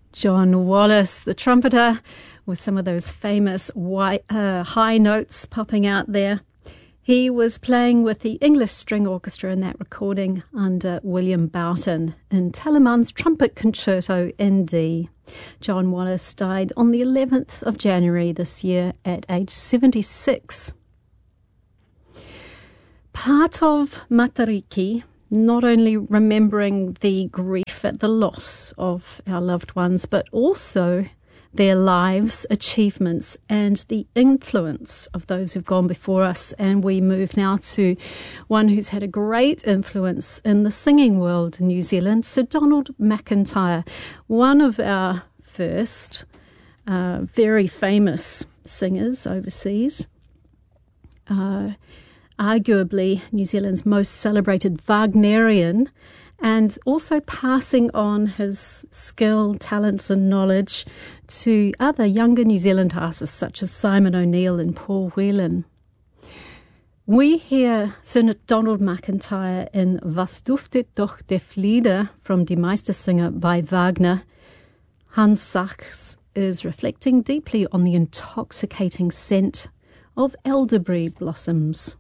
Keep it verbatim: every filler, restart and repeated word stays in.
John Wallis, the trumpeter, with some of those famous white, uh, high notes popping out there. He was playing with the English String Orchestra in that recording under William Boughton in Telemann's Trumpet Concerto in D. John Wallis died on the eleventh of January this year at age seventy-six. Part of Matariki, not only remembering the grief at the loss of our loved ones, but also their lives, achievements, and the influence of those who've gone before us. And we move now to one who's had a great influence in the singing world in New Zealand, Sir Donald McIntyre, one of our first uh, very famous singers overseas. Uh, arguably New Zealand's most celebrated Wagnerian, and also passing on his skill, talents and knowledge to other younger New Zealand artists such as Simon O'Neill and Paul Whelan. We hear Sir Donald McIntyre in Was duftet doch der Flieder from Die Meistersinger by Wagner. Hans Sachs is reflecting deeply on the intoxicating scent of elderberry blossoms.